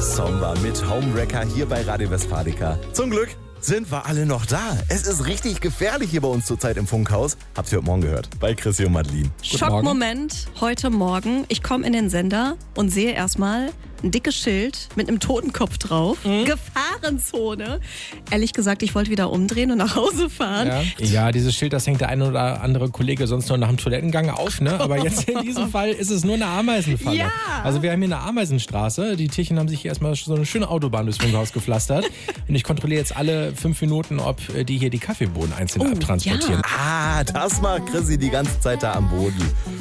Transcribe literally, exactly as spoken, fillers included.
Somba mit Homewrecker hier bei Radio Westfalica. Zum Glück sind wir alle noch da. Es ist richtig gefährlich hier bei uns zurzeit im Funkhaus. Habt ihr heute Morgen gehört? Bei Chrissy und Madeline. Schockmoment heute Morgen. Ich komme in den Sender und sehe erstmal ein dickes Schild mit einem Totenkopf drauf. Mhm. Gefahrenzone. Ehrlich gesagt, ich wollte wieder umdrehen und nach Hause fahren. Ja. ja, dieses Schild, das hängt der eine oder andere Kollege sonst nur nach dem Toilettengang auf, ne? Aber jetzt in diesem Fall ist es nur eine Ameisenfalle. Ja. Also wir haben hier eine Ameisenstraße. Die Tierchen haben sich hier erstmal so eine schöne Autobahn durchs Funkhaus gepflastert. Und ich kontrolliere jetzt alle fünf Minuten, ob die hier die Kaffeebohnen einzeln oh, abtransportieren. Ja. Ah, das macht Chrissy die ganze Zeit da am Boden.